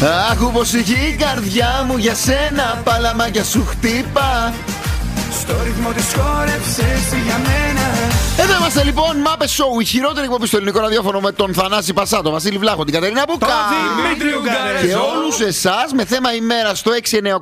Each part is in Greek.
Άκου πως είχε η καρδιά μου για σένα, παλαμάκια σου χτύπα. Στο ρυθμό της χόρεψες για μένα. Εδώ είμαστε λοιπόν, Muppet Show, η χειρότερη εκπομπή στο ελληνικό ραδιόφωνο με τον Θανάση Πασά, τον Βασίλη Βλάχο, την Κατερίνα Μπουκά και όλους εσάς με θέμα ημέρα στο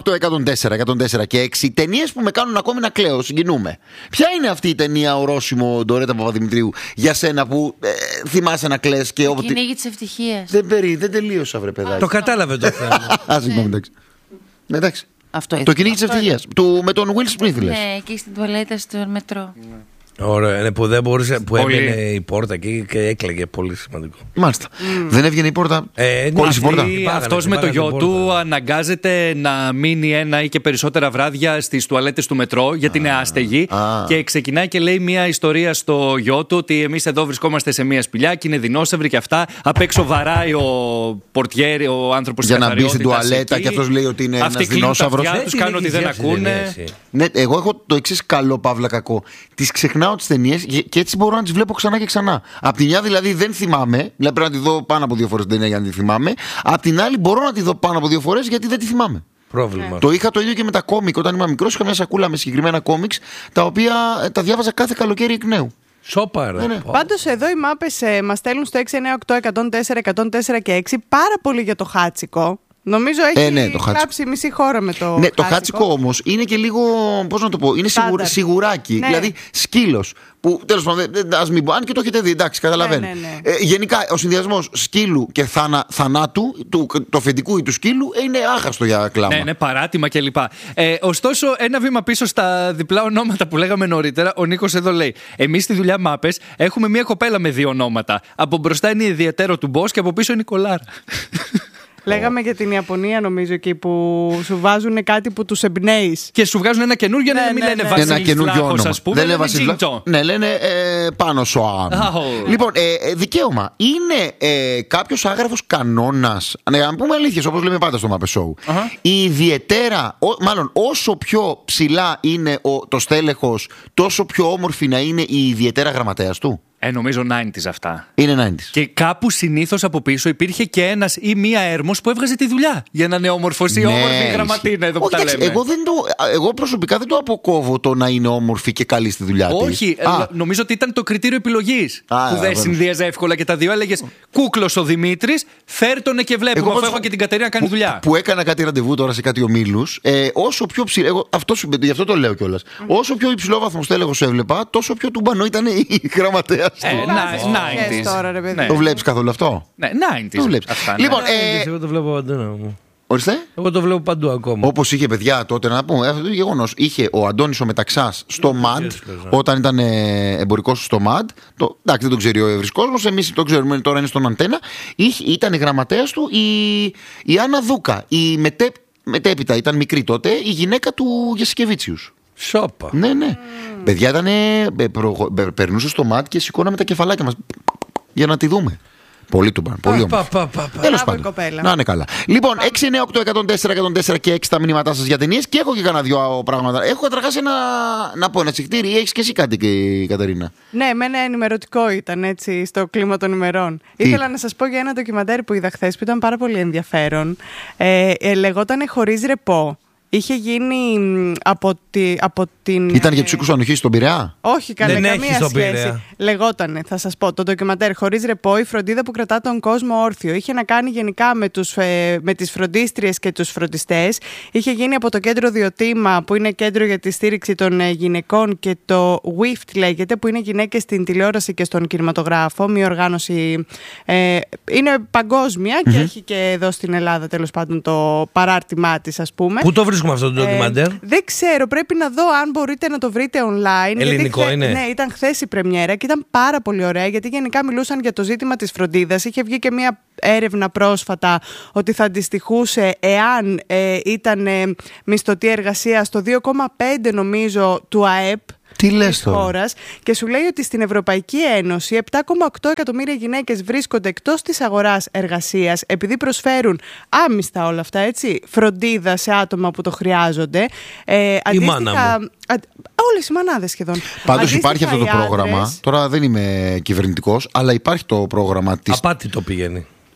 698-104 και 6 ταινίες που με κάνουν ακόμη να κλαίω, συγκινούμε. Ποια είναι αυτή η ταινία ορόσημο Ντορέτα Παπαδημητρίου για σένα που θυμάσαι να κλαις και όποτε. Κυνήγι της ευτυχίας. Δεν τελείωσα, βρε παιδάκι. Το κατάλαβε το θέμα. Α, συγγνώμη, εντάξει. Αυτό το κυνήγι της ευτυχίας. Με τον Will Smith, λες. Ναι, εκεί στην τουαλέτα στο μετρό. Ωραία, που δεν μπορούσε, που έβγαινε η πόρτα εκεί και έκλαιγε. Πολύ σημαντικό. Μάλιστα. Δεν έβγαινε η πόρτα. Κόλλησε η πόρτα. Αυτός με το γιο του αναγκάζεται να μείνει ένα ή και περισσότερα βράδια στις τουαλέτες του μετρό γιατί είναι άστεγη. Και ξεκινάει και λέει μια ιστορία στο γιο του ότι εμείς εδώ βρισκόμαστε σε μια σπηλιά και είναι δεινόσαυροι και αυτά. Απ' έξω βαράει ο πορτιέρι, ο άνθρωπος για να μπει στην τουαλέτα και αυτός λέει ότι είναι ένας δεινόσαυρος. Τους κάνουν ότι δεν ακούνε. Ναι, εγώ έχω το εξής καλό παύλα κακό. Τις ξεχνάω τις ταινίες και έτσι μπορώ να τις βλέπω ξανά και ξανά. Απ' τη μια δηλαδή δεν θυμάμαι, δηλαδή πρέπει να τη δω πάνω από 2 φορές την ταινία για να τη θυμάμαι. Απ' την άλλη μπορώ να τη δω πάνω από 2 φορές γιατί δεν τη θυμάμαι. Πρόβλημα. Το είχα το ίδιο και με τα κόμικ. Όταν ήμουν μικρός είχα μια σακούλα με συγκεκριμένα κόμικς τα οποία τα διάβαζα κάθε καλοκαίρι εκ νέου. Σόπα, ναι. Πάντως εδώ οι μάπες μας στέλνουν στο 698-104 και 6 πάρα πολύ για το Χάτσικο. Νομίζω έχει γράψει μισή χώρα με το Χάτσικο. Ναι, το Χάτσικο όμως είναι και λίγο, πώς να το πω, είναι σιγουράκι. Ναι. Δηλαδή σκύλος. Που τέλος πάντων, ας μην πω, αν και το έχετε δει, εντάξει, καταλαβαίνω. Ναι. Γενικά, ο συνδυασμός σκύλου και θανάτου, του αφεντικού ή του σκύλου, είναι άχαστο για κλάμα. Ναι, παράτημα κλπ. Ωστόσο, ένα βήμα πίσω στα διπλά ονόματα που λέγαμε νωρίτερα, ο Νίκος εδώ λέει: εμείς στη δουλειά Μάπες έχουμε μια κοπέλα με 2 ονόματα. Από μπροστά είναι η ιδιαίτερο του boss και από πίσω είναι η κολάρα. Λέγαμε για την Ιαπωνία, νομίζω, εκεί που σου βάζουν κάτι που τους εμπνέει. Και σου βγάζουν ένα καινούργιο, να μην λένε Βασίλης Βλάχος, ας πούμε. Δεν λένε Βασίλης. Ναι, λένε πάνω Σοάμ. Λοιπόν, δικαίωμα. Είναι κάποιος άγραφος κανόνας. Να πούμε αλήθειες, όπως λέμε πάντα στο Muppet Show. Η ιδιαίτερα, μάλλον όσο πιο ψηλά είναι το στέλεχος, τόσο πιο όμορφη να είναι η ιδιαίτερα γραμματέας του. Νομίζω 90s αυτά. Είναι 90s. Και κάπου συνήθως από πίσω υπήρχε και ένας ή μία έρμος που έβγαζε τη δουλειά για να είναι όμορφος ή όμορφη γραμματίνα εδώ που τα λέμε. Εγώ προσωπικά δεν το αποκόβω το να είναι όμορφη και καλή στη δουλειά της. Όχι, νομίζω ότι ήταν το κριτήριο επιλογής που δεν συνδύαζε εύκολα και τα δύο. Έλεγες κούκλος ο Δημήτρης, φέρτονε και βλέπουμε. Αφού έχω και την Κατερίνα κάνει δουλειά. Που έκανα κάτι ραντεβού τώρα σε κάτι ομίλους, όσο πιο ψηλό. Γι' αυτό το λέω κιόλας. Όσο πιο υψηλό βαθμό στέλεχος έβλεπα, τόσο πιο τουμπανό ήταν η γραμματέα. 90s. Τώρα, ρε, παιδί. Το βλέπεις καθόλου αυτό? Ναι, 90s. Λοιπόν, εγώ το βλέπω παντού να μου. Ορίστε. Εγώ το βλέπω παντού ακόμα. Όπως είχε παιδιά τότε, να πούμε, αυτό το γεγονός. Είχε ο Αντώνης ο Μεταξάς στο MAD, όταν ήταν εμπορικός στο MAD. Εντάξει, δεν το ξέρει ο ευρύς κόσμος, εμείς το ξέρουμε, τώρα είναι στον Αντένα. Ήταν η γραμματέας του η Άννα Δούκα. Η μετέπειτα, ήταν μικρή τότε, η γυναίκα του Γεσικεβίτσιους. Σόπα. Ναι. Παιδιά ήταν. Περνούσε στο MAD και σηκώναμε τα κεφαλάκια μας για να τη δούμε. Πολύ του πάνε. Πολύ όμορφη. Τέλος πάντων. Να είναι καλά. Λοιπόν, 698-104 και 6 τα μηνύματά σας για ταινίες και έχω και κανένα 2 πράγματα. Έχω καταρχάς να πω ένα τσιχτήρι. Έχεις και εσύ κάτι, Κατερίνα? Ναι, εμένα ενημερωτικό ήταν έτσι στο κλίμα των ημερών. Ήθελα να σας πω για ένα ντοκιμαντέρ που είδα χθες που ήταν πάρα πολύ ενδιαφέρον. Λεγότανε Χωρίς ρεπό. Είχε γίνει από την. Ήταν για τους οίκους ανοχής στον Πειραιά? Όχι, καμία σχέση. Λεγότανε, θα σας πω, το ντοκιμαντέρ Χωρίς ρεπό, η φροντίδα που κρατά τον κόσμο όρθιο. Είχε να κάνει γενικά με τις φροντίστριες και τους φροντιστές. Είχε γίνει από το κέντρο Διοτήμα, που είναι κέντρο για τη στήριξη των γυναικών, και το WIFT λέγεται, που είναι γυναίκες στην τηλεόραση και στον κινηματογράφο. Μια οργάνωση. Είναι παγκόσμια και έχει και εδώ στην Ελλάδα, τέλος πάντων, το παράρτημά της, ας πούμε. Πού το βρίσκουμε αυτό το ντοκιμαντέρ? Δεν ξέρω, πρέπει να δω αν μπορείτε να το βρείτε online. Ελληνικό είναι? Ναι, ήταν χθες η πρεμιέρα και ήταν πάρα πολύ ωραία, γιατί γενικά μιλούσαν για το ζήτημα της φροντίδας. Είχε βγει και μια έρευνα πρόσφατα ότι θα αντιστοιχούσε, εάν ήταν μισθωτή εργασία, στο 2,5 νομίζω του ΑΕΠ. Τι λες τώρα? Χώρας, και σου λέει ότι στην Ευρωπαϊκή Ένωση 7,8 εκατομμύρια γυναίκες βρίσκονται εκτός της αγοράς εργασίας επειδή προσφέρουν άμυστα όλα αυτά, έτσι, φροντίδα σε άτομα που το χρειάζονται. Η μάνα μου. Όλες οι μανάδες σχεδόν. Πάντως υπάρχει αυτό το πρόγραμμα. Τώρα δεν είμαι κυβερνητικός, αλλά υπάρχει το πρόγραμμα της. Απάτη το πηγαίνει.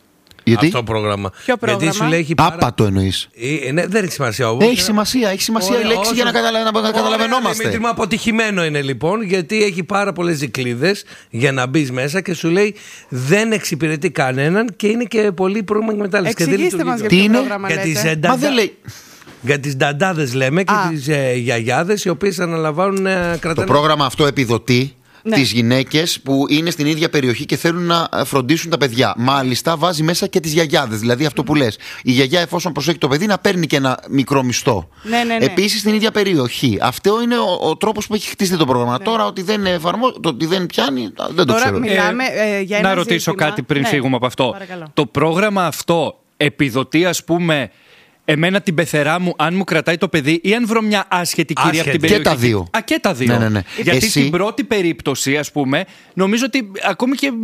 Γιατί? Αυτό πρόγραμμα. Ποιο πρόγραμμα? Γιατί σου λέει Άπατο εννοείς? Ναι, δεν έχει σημασία όμως. Έχει σημασία η λέξη για να καταλαβαίνόμαστε. Δημήτρη μου, αποτυχημένο είναι λοιπόν, γιατί έχει πάρα πολλές δικλείδες για να μπει μέσα και σου λέει δεν εξυπηρετεί κανέναν και είναι και πολύ πρόβλημα εκμετάλλευση. Εξηγήστε μας για τι ποιο είναι? πρόγραμμα λέτε. Μα δεν λέει. Για τις νταντάδες λέμε και τις γιαγιάδες οι οποίες αναλαμβάνουν κρατάνε. Το πρόγραμμα αυτό επιδοτεί τις γυναίκες που είναι στην ίδια περιοχή και θέλουν να φροντίσουν τα παιδιά. Μάλιστα βάζει μέσα και τις γιαγιάδες. Δηλαδή αυτό που λες. Η γιαγιά, εφόσον προσέχει το παιδί, να παίρνει και ένα μικρό μισθό. Ναι. Επίσης στην ίδια περιοχή. Αυτό είναι ο τρόπος που έχει χτιστεί το πρόγραμμα. Τώρα ότι δεν εφαρμόζεται, ότι δεν πιάνει, δεν το ξέρω. Μιλάμε, για ένα να ρωτήσω ζήτημα. κάτι πριν φύγουμε από αυτό. Παρακαλώ. Το πρόγραμμα αυτό επιδοτεί, ας πούμε, εμένα την πεθερά μου, αν μου κρατάει το παιδί, ή αν βρω μια άσχετη κυρία από την περιοχή. Και τα δύο. Και τα δύο. Ναι. Γιατί στην πρώτη περίπτωση, ας πούμε, νομίζω ότι ακόμη και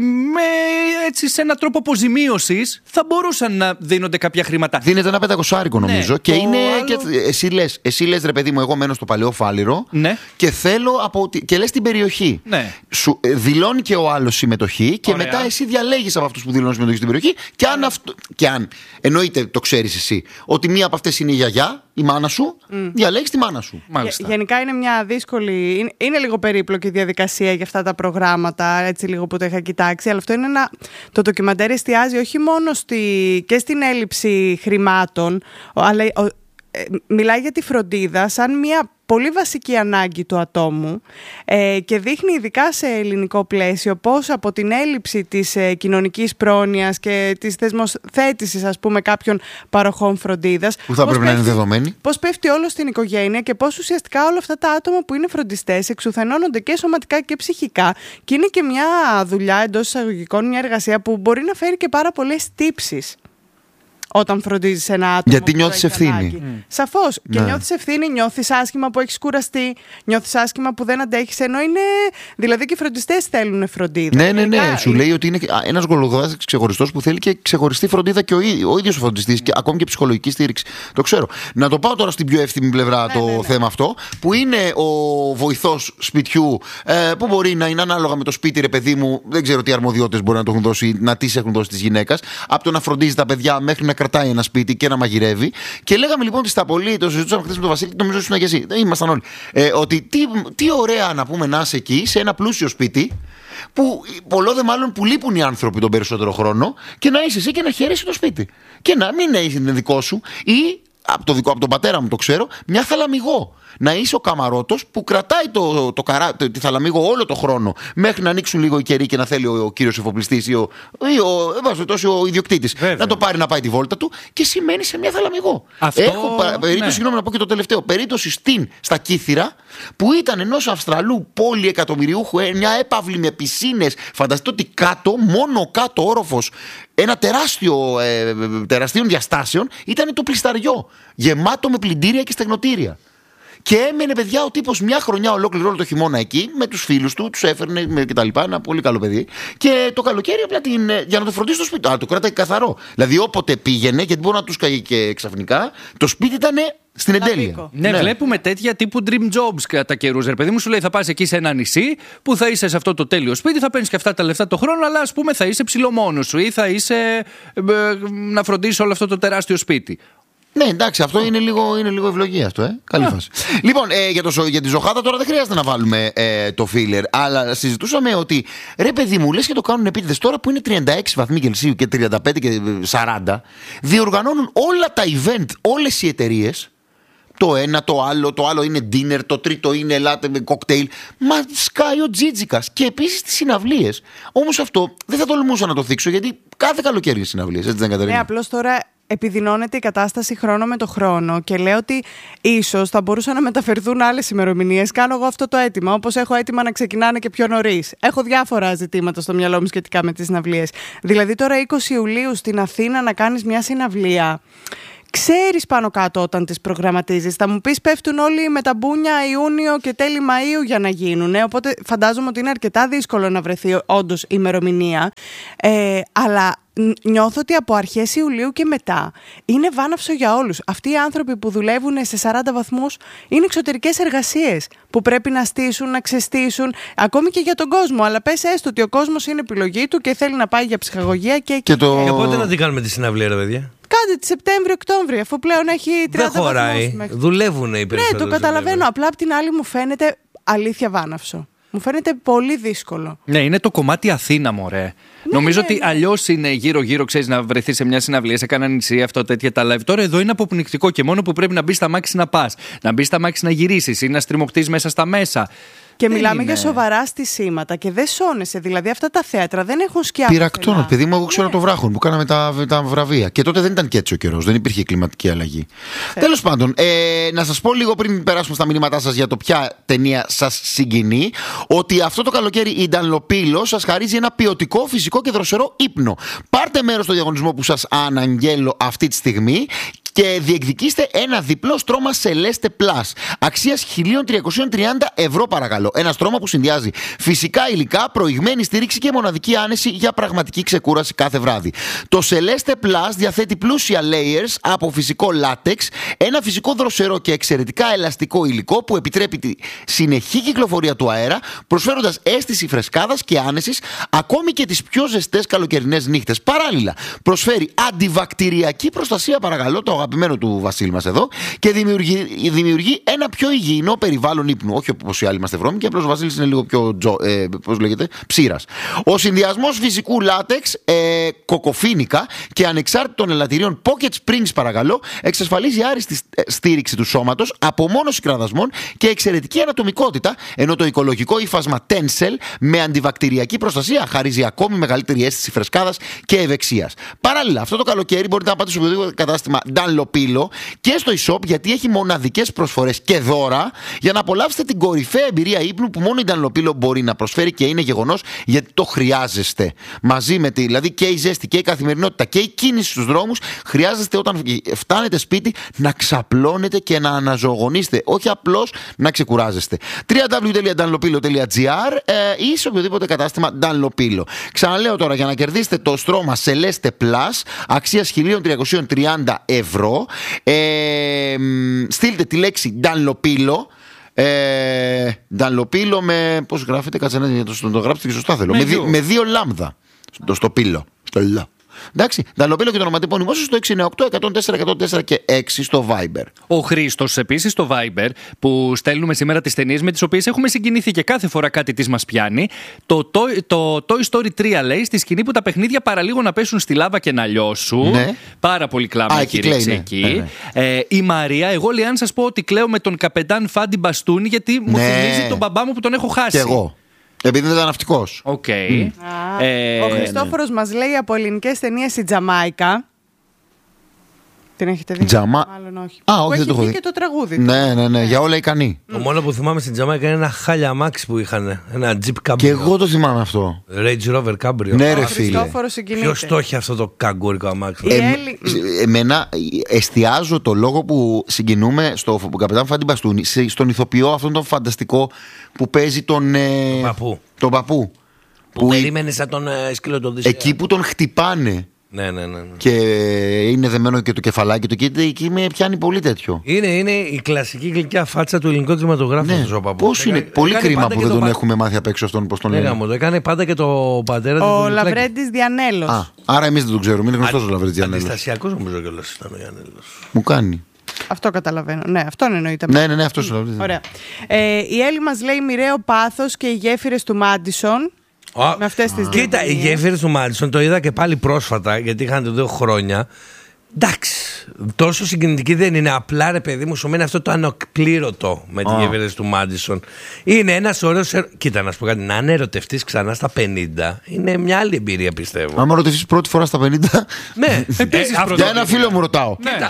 σε έναν τρόπο αποζημίωσης θα μπορούσαν να δίνονται κάποια χρήματα. Δίνεται ένα 500 νομίζω. Και είναι. Άλλο... Και εσύ λες ρε παιδί μου, εγώ μένω στο Παλαιό Φάληρο και θέλω και λες την περιοχή. Ναι. Σου δηλώνει και ο άλλος συμμετοχή και ωραία. μετά εσύ διαλέγεις από αυτούς που δηλώνουν συμμετοχή στην περιοχή. Και αν εννοείται το ξέρεις εσύ ότι μία από αυτές είναι η γιαγιά, η μάνα σου, διαλέγεις τη μάνα σου. Γενικά είναι μια δύσκολη, είναι λίγο περίπλοκη διαδικασία για αυτά τα προγράμματα, έτσι λίγο που το είχα κοιτάξει, αλλά αυτό είναι το ντοκιμαντέρ εστιάζει όχι μόνο και στην έλλειψη χρημάτων, αλλά μιλάει για τη φροντίδα σαν μια πολύ βασική ανάγκη του ατόμου και δείχνει ειδικά σε ελληνικό πλαίσιο πώς από την έλλειψη της κοινωνικής πρόνοιας και της θεσμοθέτησης, ας πούμε, κάποιων παροχών φροντίδας, που θα πρέπει να είναι δεδομένη, πώς πέφτει όλο στην οικογένεια και πώς ουσιαστικά όλα αυτά τα άτομα που είναι φροντιστές εξουθενώνονται και σωματικά και ψυχικά, και είναι και μια δουλειά εντός εισαγωγικών, μια εργασία που μπορεί να φέρει και πάρα πολλές τύψεις όταν φροντίζεις ένα άτομο. Γιατί νιώθεις ευθύνη. Σαφώς. Και νιώθεις ευθύνη, νιώθεις άσχημα που έχεις κουραστεί, νιώθεις άσχημα που δεν αντέχεις. Ενώ είναι. Δηλαδή και οι φροντιστές θέλουν φροντίδα. Ναι. Σου λέει ότι είναι ένας γολγοδάτας ξεχωριστός που θέλει και ξεχωριστή φροντίδα και ο ίδιος ο φροντιστής, και ακόμη και ψυχολογική στήριξη. Το ξέρω. Να το πάω τώρα στην πιο εύθυμη πλευρά το θέμα αυτό, που είναι ο βοηθός σπιτιού, που μπορεί να είναι ανάλογα με το σπίτι, ρε παιδί μου, δεν ξέρω τι αρμοδιότητες μπορεί να το έχουν δώσει, να τις έχουν δώσει της γυναίκας, από το να φροντίζει τα παιδιά μέχρι να κρατάει ένα σπίτι και να μαγειρεύει. Και λέγαμε λοιπόν ότι στα πολύ, το συζητούσαμε χθες με τον Βασίλη, νομίζω ήσουν και εσύ, ήμασταν όλοι, ότι τι ωραία να πούμε να είσαι εκεί, σε ένα πλούσιο σπίτι, που πολλό δε μάλλον που λείπουν οι άνθρωποι τον περισσότερο χρόνο, και να είσαι εσύ και να χαίρεσαι το σπίτι. Και να μην είναι δικό σου, ή από τον πατέρα μου το ξέρω, μια θαλαμιγό. Να είσαι ο καμαρότος που κρατάει τη θαλαμίγο όλο το χρόνο μέχρι να ανοίξουν λίγο οι καιροί και να θέλει ο κύριος εφοπλιστής ή ο ιδιοκτήτης να το πάρει να πάει τη βόλτα του, και σημαίνει σε μια θαλαμιγό. Έχω περίπτωση, συγγνώμη να πω και το τελευταίο, περίπτωση στα Κύθυρα, που ήταν ενός Αυστραλού πολυεκατομμυριούχου, μια έπαυλη με πισίνες. Φανταστείτε ότι κάτω, μόνο ο κάτω όροφος, ένα τεραστίων διαστάσεων, ήταν το πλισταριό, γεμάτο με πλυντήρια και στεγνοτήρια. Και έμενε, παιδιά, ο τύπος μια χρονιά ολόκληρο όλο το χειμώνα εκεί με τους φίλους του, τους έφερνε κτλ. Ένα πολύ καλό παιδί. Και το καλοκαίρι απλά για να το φροντίσει στο σπίτι. Το κράταγε καθαρό. Δηλαδή όποτε πήγαινε, γιατί μπορεί να του καεί και ξαφνικά, το σπίτι ήταν στην εντέλεια. Ναι, βλέπουμε τέτοια τύπου dream jobs κατά καιρούς. Ρε παιδί μου, σου λέει θα πας εκεί σε ένα νησί που θα είσαι σε αυτό το τέλειο σπίτι, θα παίρνεις και αυτά τα λεφτά το χρόνο, αλλά ας πούμε θα είσαι ψιλομόνος σου ή θα είσαι να φροντίσεις όλο αυτό το τεράστιο σπίτι. Ναι, εντάξει, αυτό είναι λίγο ευλογία αυτό, Καλή φάση. Λοιπόν, για τη ζωχάδα τώρα δεν χρειάζεται να βάλουμε το filler, αλλά συζητούσαμε ότι ρε παιδί μου, λες και το κάνουν επίτηδες τώρα που είναι 36 βαθμοί Κελσίου και 35 και 40, διοργανώνουν όλα τα event, όλες οι εταιρείες. Το ένα, το άλλο είναι dinner, το τρίτο είναι ελάτε με κοκτέιλ. Μα σκάει ο Τζίτζικας. Και επίσης τις συναυλίες. Όμως αυτό δεν θα τολμούσα να το θίξω, γιατί κάθε καλοκαίρι είναι συναυλίες, έτσι δεν Κατερίνα? Ναι, απλώς τώρα επιδεινώνεται η κατάσταση χρόνο με το χρόνο και λέω ότι ίσως θα μπορούσαν να μεταφερθούν άλλες ημερομηνίες. Κάνω εγώ αυτό το αίτημα, όπως έχω αίτημα να ξεκινάνε και πιο νωρίς. Έχω διάφορα ζητήματα στο μυαλό μου σχετικά με τις συναυλίες. Δηλαδή τώρα 20 Ιουλίου στην Αθήνα να κάνεις μια συναυλία. Ξέρεις πάνω κάτω όταν τις προγραμματίζεις. Θα μου πεις πέφτουν όλοι με τα μπούνια Ιούνιο και τέλη Μαΐου για να γίνουν. Οπότε φαντάζομαι ότι είναι αρκετά δύσκολο να βρεθεί όντως ημερομηνία. Αλλά νιώθω ότι από αρχές Ιουλίου και μετά είναι βάναυσο για όλους. Αυτοί οι άνθρωποι που δουλεύουν σε 40 βαθμούς είναι εξωτερικές εργασίες που πρέπει να στήσουν, να ξεστήσουν, ακόμη και για τον κόσμο. Αλλά πες έστω ότι ο κόσμος είναι επιλογή του και θέλει να πάει για ψυχαγωγία και πότε να την κάνουμε τη συναυλία, ρε παιδιά? Κάντε τη Σεπτέμβριο-Οκτώβριο, αφού πλέον έχει 30 βαθμούς. Δεν χωράει. Δουλεύουν οι περισσότεροι. Ναι, το καταλαβαίνω. Απλά απ' την άλλη μου φαίνεται αλήθεια βάναυσο. Μου φαίνεται πολύ δύσκολο. Ναι, είναι το κομμάτι Αθήνα, μωρέ. Νομίζω ότι αλλιώς είναι γύρω-γύρω, ξέρεις, να βρεθεί σε μια συναυλία, σε κάνα νησί, αυτό τέτοια τα live. Τώρα εδώ είναι αποπνικτικό και μόνο που πρέπει να μπει στα μάξι να πας, να μπει στα μάξι να γυρίσεις ή να στριμωχτείς μέσα στα μέσα. Και μιλάμε για σοβαρά στισίματα και δεν σώνεσαι. Δηλαδή αυτά τα θέατρα δεν έχουν σκιά. Πυρακτώνα, παιδί μου, εγώ ξέρω το βράχον που κάναμε τα βραβεία. Και τότε δεν ήταν και έτσι ο καιρός, δεν υπήρχε κλιματική αλλαγή. Τέλος πάντων, να σας πω λίγο πριν περάσουμε στα μηνύματά σας για το ποια ταινία σας συγκινεί, ότι αυτό το καλοκαίρι η Dunlopillo σας χαρίζει ένα ποιοτικό, φυσικό και δροσερό ύπνο. Πάρτε μέρος στο διαγωνισμό που σας αναγγέλω αυτή τη στιγμή και διεκδικήστε ένα διπλό στρώμα Celeste Plus αξίας 1.330 ευρώ, παρακαλώ. Ένα στρώμα που συνδυάζει φυσικά υλικά, προηγμένη στήριξη και μοναδική άνεση για πραγματική ξεκούραση κάθε βράδυ. Το Celeste Plus διαθέτει πλούσια layers από φυσικό λάτεξ, ένα φυσικό δροσερό και εξαιρετικά ελαστικό υλικό που επιτρέπει τη συνεχή κυκλοφορία του αέρα, προσφέροντας αίσθηση φρεσκάδας και άνεσης ακόμη και τις πιο ζεστές καλοκαιρινές νύχτες. Παράλληλα, προσφέρει αντιβακτηριακή προστασία, παρακαλώ, το αγαπημένο του Βασίλη μας εδώ, και δημιουργεί ένα πιο υγιεινό περιβάλλον ύπνου. Όχι όπως οι άλλοι είμαστε βρώμικοι, απλώς ο Βασίλης είναι λίγο πιο ψήρας. Ο συνδυασμός φυσικού λάτεξ, κοκοφίνικα και ανεξάρτητων ελαττηρίων Pocket Springs, παρακαλώ, εξασφαλίζει άριστη στήριξη του σώματος, απομόνωση κραδασμών και εξαιρετική ανατομικότητα, ενώ το οικολογικό ύφασμα Tencel με αντιβακτηριακή προστασία χαρίζει ακόμη μεγαλύτερη αίσθηση φρεσκάδας και ευεξίας. Παράλληλα, αυτό το καλοκαίρι μπορείτε να πάτε στο οποιοδήποτε κατάστημα Dunlopillo και στο e-shop, γιατί έχει μοναδικές προσφορές και δώρα για να απολαύσετε την κορυφαία εμπειρία ύπνου που μόνο η Dunlopillo μπορεί να προσφέρει, και είναι γεγονός γιατί το χρειάζεστε. Μαζί με δηλαδή και η ζέστη και η καθημερινότητα και η κίνηση στους δρόμους, χρειάζεστε όταν φτάνετε σπίτι να ξαπλώνετε και να αναζωογονήσετε, όχι απλώς να ξεκουράζεστε. www.dunlopillo.gr ή σε οποιοδήποτε κατάστημα Dunlopillo. Ξαναλέω τώρα, για να κερδίσετε το στρώμα Celeste Plus αξίας 1.330 ευρώ, στείλτε τη λέξη Dunlopillo. Dunlopillo με. Πώς γράφετε, κάτσε να το γράψετε και σωστά θέλω. Με δύο λάμδα. Στο πύλο. Εντάξει, Dunlopillo και το ονοματεπώνυμό σας στο 698-104-104 και 6 στο Viber. Ο Χρήστος επίσης στο Viber, που στέλνουμε σήμερα τις ταινίες με τις οποίες έχουμε συγκινηθεί και κάθε φορά κάτι της μας πιάνει. Το Toy Story 3 λέει, στη σκηνή που τα παιχνίδια παραλίγο να πέσουν στη λάβα και να λιώσουν. Ναι. Πάρα πολύ κλάμα κηρύξει εκεί. Ναι. Η Μαρία, εγώ λέει, αν σας πω ότι κλαίω με τον καπετάν Φάντι Μπαστούνι, γιατί μου θυμίζει τον μπαμπά μου που τον έχω χάσει. Και εγώ. Επειδή δεν ήταν ναυτικός. Okay. Ο Χριστόφορος μας λέει από ελληνικές ταινίες η Τζαμάικα. Την έχετε δει? Μάλλον όχι. Όχι, δεν το έχω δει. Και το τραγούδι. Ναι, για όλα ικανή. Το μόνο που θυμάμαι στην Τζαμάικα είναι ένα χάλια αμάξι που είχαν. Ένα Jeep Cabrio. Και εγώ το θυμάμαι αυτό. Range Rover Cabrio. Ναι, ρε φίλε. Ποιος το έχει αυτό το καγκούρικο αμάξι? Εμένα εστιάζω το λόγο που συγκινούμε στο καπετάν Φάντι Μπαστούνι, στον ηθοποιό αυτόν τον φανταστικό που παίζει τον παππού. Που περίμενε σαν τον σκύλο του Οδυσσέα. Εκεί που τον χτυπάνε. Ναι. Και είναι δεμένο και το κεφαλάκι του, και εκεί με πιάνει πολύ τέτοιο. Είναι η κλασική γλυκιά φάτσα του ελληνικού κινηματογράφου. Ναι. Πώς είναι, πολύ κρίμα που δεν τον έχουμε μάθει απ' έξω αυτόν, πώς τον λένε. Το έκανε πάντα και το πατέρα του. Ο Λαβρέντης Διανέλος. Άρα εμείς δεν τον ξέρουμε, είναι γνωστός ο Λαβρέντης Διανέλος. Αντιστασιακός νομίζω κιόλας ήταν ο Διανέλος. Μου κάνει. Αυτό καταλαβαίνω. Ναι, αυτόν εννοείται. Ναι, αυτός ο Λαβρέντης. Ωραία. Η Έλλη μας λέει μοιραίο πάθος και οι γέφυρες του Μάντισον. Με αυτές τις δύο. Κοίτα, οι γέφυρες του Μάντισον το είδα και πάλι πρόσφατα, γιατί είχαν 2 χρόνια. Εντάξει, τόσο συγκινητική δεν είναι. Απλά, ρε παιδί μου, σου μένει αυτό το ανοκλήρωτο με τις γέφυρες του Μάντισον. Είναι ένας ωραίος. Κοίτα, να σου πω κάτι. Να είναι ερωτευτείς ξανά στα 50 είναι μια άλλη εμπειρία, πιστεύω. Άμα ρωτηθείς πρώτη φορά στα 50. Ναι, για ένα φίλο μου ρωτάω. Κοίτα,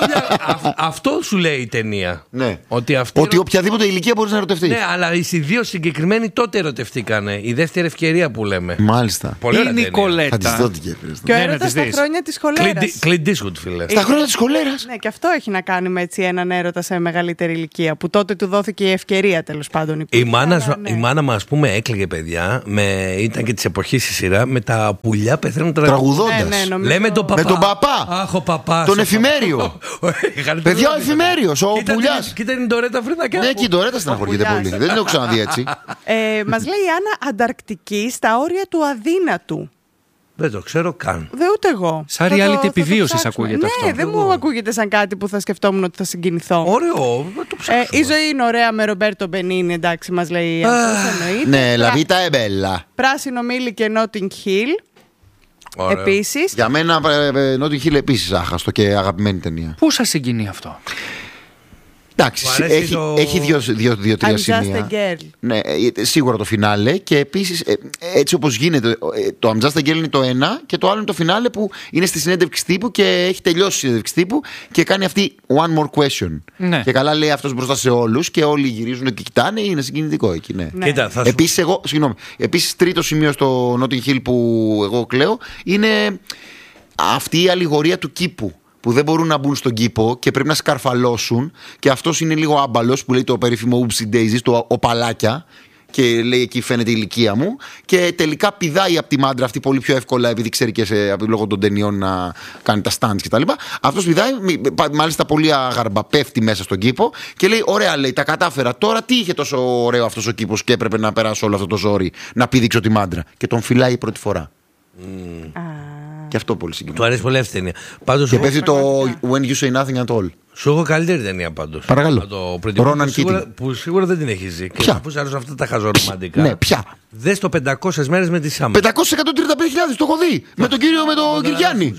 αυτό σου λέει η ταινία. Ναι. Ότι οποιαδήποτε ηλικία μπορείς να ερωτευτείς. Ναι, αλλά οι δύο συγκεκριμένοι τότε ερωτευτήκανε. Η δεύτερη ευκαιρία που λέμε. Μάλιστα. Η Νικολέτα. Και ο έρωτας στα χρόνια της χολέρας. Στα χρόνια της κολέρας. Ναι, και αυτό έχει να κάνει με έτσι έναν έρωτα σε μεγαλύτερη ηλικία. Που τότε του δόθηκε η ευκαιρία, τέλος πάντων. Η μάνα μου, ας πούμε, έκλαιγε, παιδιά. Ήταν και της εποχής η σειρά. Με τα πουλιά πεθαίνουν τραγουδώντας. Λέμε τον παπά. Με τον παπά. Αχ, ο παπάς. Τον εφημέριο. Παιδιά, ο εφημέριος, ο Πουλιάς. Κοίτα την Ντορέτα Φρυδακιά. Ναι, και η Ντορέτα στεναχωριέται πολύ. Δεν την έχω ξαναδεί έτσι. Μας λέει η Άννα, Ανταρκτική στα όρια του αδύνατου. Δεν το ξέρω καν. Δεν ούτε εγώ. Σαν reality επιβίωσης ακούγεται αυτό. Ναι, δεν μου ακούγεται σαν κάτι που θα σκεφτόμουν ότι θα συγκινηθώ. Ωραίο, το ψάξουμε. Η ζωή είναι ωραία με Ρομπέρτο Μπενίνι, εντάξει, μας λέει η Άννα. Ναι, la vita è bella. Πράσινο μήλι και Notting Hill. Επίσης. Για μένα Notting Hill επίσης άχαστο και αγαπημένη ταινία. Πού σας συγκινεί αυτό? Εντάξει, έχει δύο-τρία σημεία. I'm just a girl. Ναι, σίγουρα το φινάλε. Και επίσης, έτσι όπως γίνεται, το I'm just a girl είναι το ένα και το άλλο είναι το φινάλε που είναι στη συνέντευξη τύπου και έχει τελειώσει η συνέντευξη τύπου και κάνει αυτή one more question. Ναι. Και καλά λέει αυτός μπροστά σε όλους και όλοι γυρίζουν και κοιτάνε. Είναι συγκινητικό εκεί, ναι. Κοίτα, Επίσης, τρίτο σημείο στο Notting Hill που εγώ κλαίω είναι αυτή η αλληγορία του κήπου. Που δεν μπορούν να μπουν στον κήπο και πρέπει να σκαρφαλώσουν. Και αυτός είναι λίγο άμπαλος που λέει το περίφημο Oopsie Daisies, το οπαλάκια. Και λέει εκεί φαίνεται η ηλικία μου. Και τελικά πηδάει από τη μάντρα αυτή πολύ πιο εύκολα, επειδή ξέρει και λόγω των ταινιών να κάνει τα stunts κτλ. Αυτός πηδάει, μάλιστα πολύ αγαρμπα, πέφτει μέσα στον κήπο και λέει: ωραία, λέει, τα κατάφερα. Τώρα τι είχε τόσο ωραίο αυτός ο κήπος και έπρεπε να περάσω όλο αυτό το ζόρι να πηδήξω τη μάντρα. Και τον φυλάει η πρώτη φορά. Και αυτό πολύ συγκεκριμένο. Του αρέσει πολύ αυτή η ταινία. Και παίζει το When You Say Nothing at All. Σου έχω καλύτερη ταινία πάντως. Παρακαλώ. Ρόναν Κίτινγκ. Που σίγουρα δεν την έχει ζει. Ποια? Αφού σου αρέσουν αυτά τα χαζορομαντικά. Ναι, ποια? Δες το 500 μέρες με τη Σάμερ. 535.000, το έχω δει. Με τον κύριο, με τον Κυριάννη.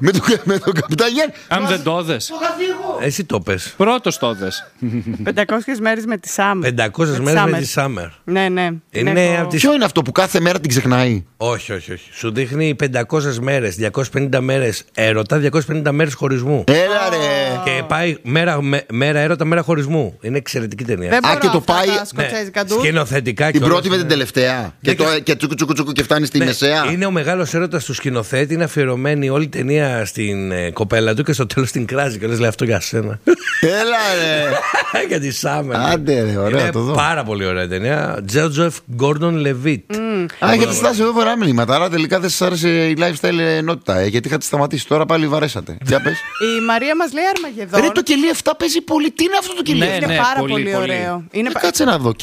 Με τον καπιτάν Γιάννη. Αν δεν το δες. Εσύ το πες. Πρώτος το δες. 500 μέρες με τη Σάμερ. 500 μέρες με τη Σάμερ. Ναι, ναι. Ποιο είναι αυτό που κάθε μέρα την ξεχνάει? Όχι. Σου δείχνει 500 μέρες, 250 μέρες έρωτα, 250 μέρες χωρισμού. Έλα ρε. Και πάει μέρα έρωτα, μέρα χωρισμού. Είναι εξαιρετική ταινία. Και το πάει σκηνοθετικά. Την πρώτη με την τελευταία. Και τσουκου και φτάνει στη μεσαία. Είναι ο μεγάλος έρωτας του σκηνοθέτη. Είναι αφιερωμένη όλη η ταινία στην κοπέλα του και στο τέλος την κράζει και λέει αυτό για σένα. Έλα ρε. Για τη Σάμερ. Άντε ρε, ωραία το δω. Πάρα πολύ ωραία ταινία. Τζόζεφ Γκόρντον Λεβίτ. Έχετε στάσει εδώ πέρα μηνύματα. Άρα τελικά δεν σας άρεσε η lifestyle ενότητα. Γιατί είχατε σταματήσει. Τώρα πάλι βαρέσατε. Για πες. Η Μαρία μας λέει Αρμαγεδόν. Ρε, το κελί 7 παίζει πολύ. Τι είναι αυτό το κελί? Είναι πάρα πολύ ωραίο. Κάτσε να δω.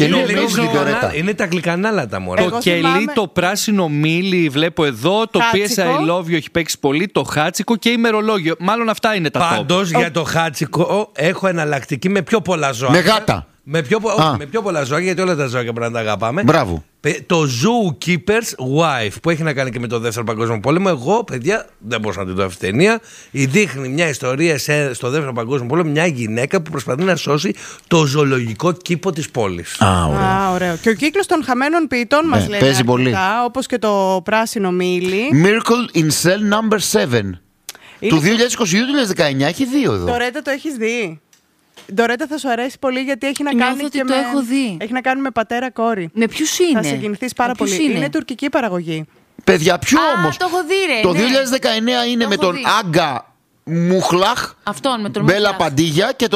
Είναι τα γλυκανάλατα μου. Το κελί, το πράσινο μήλι βλέπω εδώ. Το PS I Love You έχει παίξει πολύ. Το χάτσικο και ημερολόγιο. Μάλλον αυτά είναι τα top. Πάντως για το χάτσικο έχω εναλλακτική με πιο πολλά ζώα. Με γάτα. Με πιο πολλά ζώα, γιατί όλα τα ζώα πρέπει να τα αγαπάμε. Μπράβο. Το Zookeeper's Wife που έχει να κάνει και με το Δεύτερο Παγκόσμιο Πόλεμο. Εγώ, παιδιά, δεν μπορούσα να την δω αυτή την ταινία. Δείχνει μια ιστορία στο Δεύτερο Παγκόσμιο Πόλεμο, μια γυναίκα που προσπαθεί να σώσει το ζωολογικό κήπο της πόλης. Ωραίο. Και ο κύκλος των χαμένων ποιητών μας λέει. Παίζει πολύ. Όπως και το πράσινο μήλι. Miracle in Cell Number 7. Του 2022-2019 έχει δύο εδώ. Ντορέτα, το έχεις δει? Ντορέτα, θα σου αρέσει πολύ γιατί έχει να κάνει και το έχω δει. Έχει να κάνει με πατέρα-κόρη. Με ποιους είναι? Θα συγκινηθείς πάρα πολύ. Είναι τουρκική παραγωγή. Παιδιά, ποιο όμως? Το έχω δει, ρε. Το 2019 είναι με τον Άγκα Μουχλάχ, Μπέλα Παντίγια, και το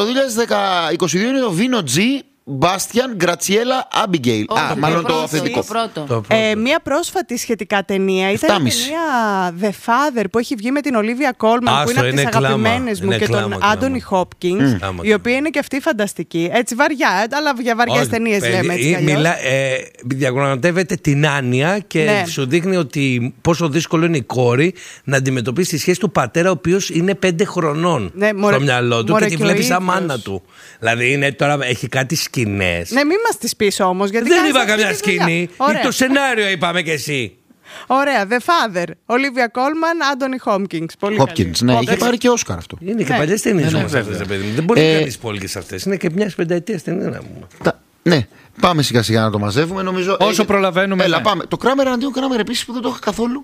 2022 είναι το Βίνο Τζι, Μπάστιαν, Γκρατσιέλα, Άμπιγκέιλ. Μάλλον το αυθεντικό. Μία πρόσφατη σχετικά ταινία ήταν η ταινία The Father που έχει βγει με την Ολίβια Κόλμαν, που είναι από τις αγαπημένες μου, και τον Άντονι Χόπκινγκ, η οποία είναι και αυτή φανταστική. Έτσι βαριά, αλλά για βαριές ταινίες λέμε έτσι. Διαγωνματεύεται την άνοια και σου δείχνει ότι πόσο δύσκολο είναι η κόρη να αντιμετωπίσει τη σχέση του πατέρα, ο οποίος είναι 5 χρονών στο μυαλό του και τη βλέπει σαν μάνα του. Δηλαδή τώρα έχει κάτι σκηνές. Ναι, μην μας τις πεις όμως. Γιατί δεν είπα καμιά σκηνή. Το σενάριο είπαμε κι εσύ. Ωραία, The Father. Ολίβια Κόλμαν, Άντονι Χόπκινγκ. Χόπκινγκ, ναι, είχε πάρει και Όσκαρ αυτό. Είναι και παλιές ταινίες όμως αυτές, παιδί μου. Δεν μπορεί να κάνεις πόλικες αυτές. Είναι και μιας πενταετίας ταινία. Ναι, πάμε σιγά σιγά να το μαζεύουμε. Νομίζω. Όσο προλαβαίνουμε. Έλα, πάμε. Το Κράμερ αντίον Κράμερ επίσης που δεν το είχα καθόλου.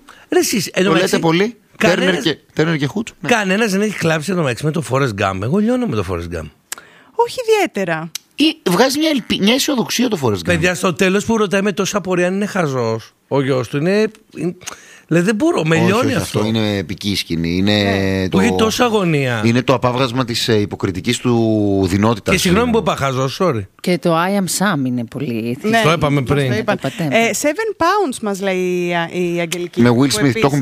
Το λέτε πολύ. Τέρνερ και Χούτ. Κανένας δεν έχει κλάψει το μεταξύ με το Forrest Gump. Εγώ λιώνω με το Forrest Gump. Όχι ιδιαίτερα. Ή βγάζει μια αισιοδοξία το Forrest Gump. Παιδιά, στο τέλος που ρωτάει με τόσα απορία αν είναι χαζός, ο γιος του είναι. Δηλαδή δεν μπορώ, με λιώνει αυτό. Αυτό είναι επική σκηνή. Είναι έχει τόσα αγωνία. Είναι το απάβγασμα της υποκριτικής του δυνότητας. Και συγγνώμη που είπα χαζός, sorry. Και το I am Sam είναι πολύ. Ναι, το είπαμε πριν. 7 pounds μας λέει η Αγγελική. Με Will Smith, το έχουν